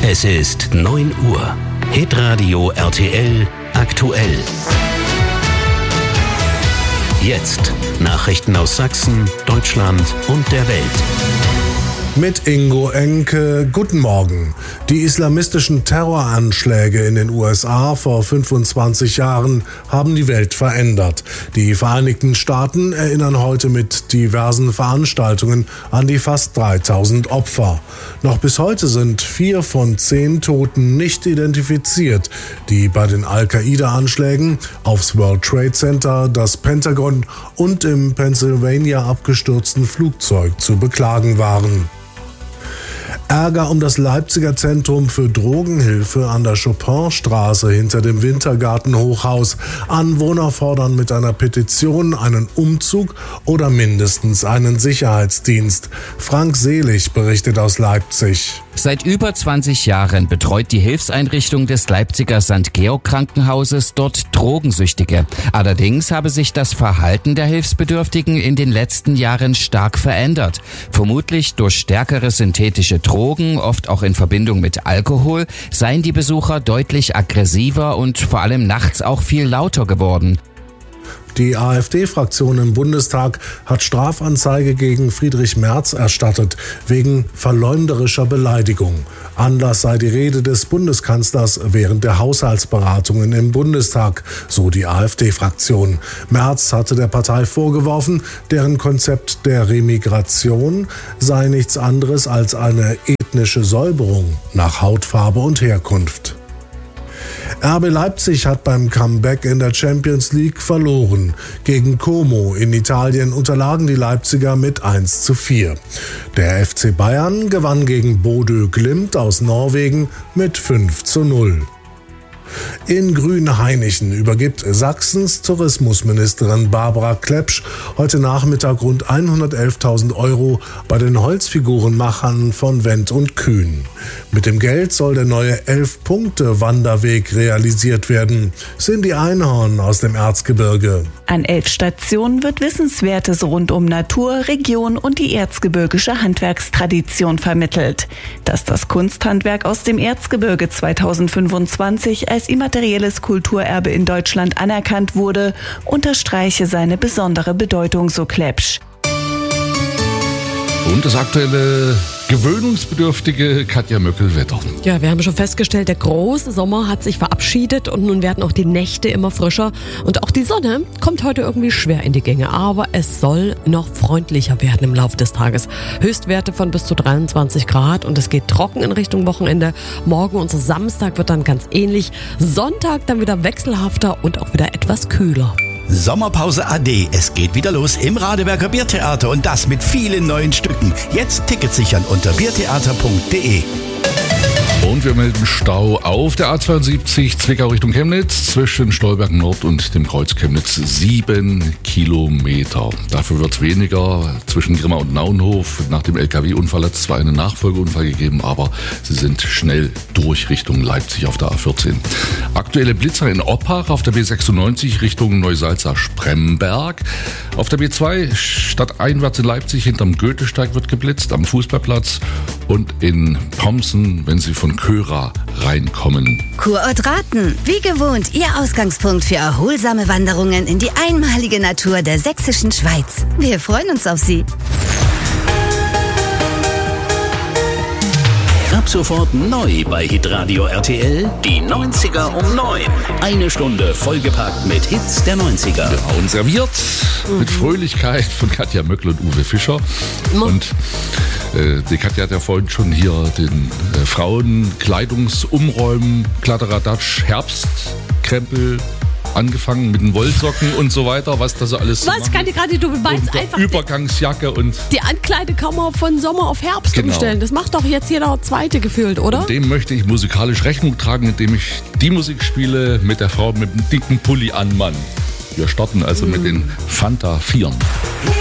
Es ist 9 Uhr. Hitradio RTL aktuell. Jetzt Nachrichten aus Sachsen, Deutschland und der Welt. Mit Ingo Enke, guten Morgen. Die islamistischen Terroranschläge in den USA vor 25 Jahren haben die Welt verändert. Die Vereinigten Staaten erinnern heute mit diversen Veranstaltungen an die fast 3000 Opfer. Noch bis heute sind 4 von 10 Toten nicht identifiziert, die bei den Al-Qaida-Anschlägen aufs World Trade Center, das Pentagon und im Pennsylvania abgestürzten Flugzeug zu beklagen waren. Ärger um das Leipziger Zentrum für Drogenhilfe an der Chopinstraße hinter dem Wintergarten-Hochhaus. Anwohner fordern mit einer Petition einen Umzug oder mindestens einen Sicherheitsdienst. Frank Selig berichtet aus Leipzig. Seit über 20 Jahren betreut die Hilfseinrichtung des Leipziger St. Georg Krankenhauses dort Drogensüchtige. Allerdings habe sich das Verhalten der Hilfsbedürftigen in den letzten Jahren stark verändert. Vermutlich durch stärkere synthetische Drogen, oft auch in Verbindung mit Alkohol, seien die Besucher deutlich aggressiver und vor allem nachts auch viel lauter geworden. Die AfD-Fraktion im Bundestag hat Strafanzeige gegen Friedrich Merz erstattet, wegen verleumderischer Beleidigung. Anlass sei die Rede des Bundeskanzlers während der Haushaltsberatungen im Bundestag, so die AfD-Fraktion. Merz hatte der Partei vorgeworfen, deren Konzept der Remigration sei nichts anderes als eine ethnische Säuberung nach Hautfarbe und Herkunft. RB Leipzig hat beim Comeback in der Champions League verloren. Gegen Como in Italien unterlagen die Leipziger mit 1:4. Der FC Bayern gewann gegen Bodø Glimt aus Norwegen mit 5:0. In Grünhainichen übergibt Sachsens Tourismusministerin Barbara Klepsch heute Nachmittag rund 111.000 € bei den Holzfigurenmachern von Wendt und Kühn. Mit dem Geld soll der neue 11-Punkte-Wanderweg realisiert werden. Cindy Einhorn aus dem Erzgebirge. An 11 Stationen wird Wissenswertes rund um Natur, Region und die erzgebirgische Handwerkstradition vermittelt. Dass das Kunsthandwerk aus dem Erzgebirge 2025 als immaterielles Kulturerbe in Deutschland anerkannt wurde, unterstreiche seine besondere Bedeutung, so Klepsch. Und das aktuelle gewöhnungsbedürftige Katja Möckel-Wetter. Ja, wir haben schon festgestellt, der große Sommer hat sich verabschiedet und nun werden auch die Nächte immer frischer. Und auch die Sonne kommt heute irgendwie schwer in die Gänge. Aber es soll noch freundlicher werden im Laufe des Tages. Höchstwerte von bis zu 23 Grad und es geht trocken in Richtung Wochenende. Morgen, unser Samstag, wird dann ganz ähnlich. Sonntag dann wieder wechselhafter und auch wieder etwas kühler. Sommerpause AD. Es geht wieder los im Radeberger Biertheater und das mit vielen neuen Stücken. Jetzt Tickets sichern unter biertheater.de. Und wir melden Stau auf der A72 Zwickau Richtung Chemnitz zwischen Stolberg Nord und dem Kreuz Chemnitz 7 Kilometer. Dafür wird es weniger zwischen Grimma und Naunhof. Nach dem LKW-Unfall hat es zwar einen Nachfolgeunfall gegeben, aber sie sind schnell durch Richtung Leipzig auf der A14. Aktuelle Blitzer in Oppach auf der B96 Richtung Neusalza-Spremberg. Auf der B2 stadteinwärts in Leipzig hinterm Goethesteig wird geblitzt, am Fußballplatz und in Pomsen, wenn Sie von Köra reinkommen. Kurort Raten, wie gewohnt, Ihr Ausgangspunkt für erholsame Wanderungen in die einmalige Natur der sächsischen Schweiz. Wir freuen uns auf Sie. Ab sofort neu bei Hitradio RTL, die 90er um 9. Eine Stunde vollgepackt mit Hits der 90er. Genau, und serviert mit Fröhlichkeit von Katja Möckel und Uwe Fischer. Und die Katja hat ja vorhin schon hier den Frauenkleidungsumräumen, Kladderadatsch, Herbstkrempel angefangen mit den Wollsocken und so weiter, was da so alles Was kann die gerade, du meinst einfach Übergangsjacke und die Ankleidekammer von Sommer auf Herbst umstellen. Das macht doch jetzt jeder Zweite gefühlt, oder? Und dem möchte ich musikalisch Rechnung tragen, indem ich die Musik spiele mit der Frau mit dem dicken Pulli an Mann. Wir starten also mit den Fanta 4.